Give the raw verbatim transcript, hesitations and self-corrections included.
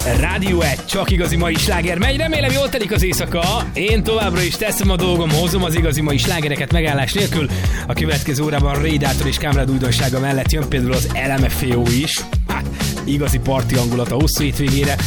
Rádió egy, csak igazi mai sláger megy, remélem jól telik az éjszaka. Én továbbra is teszem a dolgom, hozom az igazi mai slágereket megállás nélkül. A következő órában Raidátor és Kámrád újdonsága mellett jön például az el em ef o is. Hát, igazi parti hangulat a hosszú hétvégére.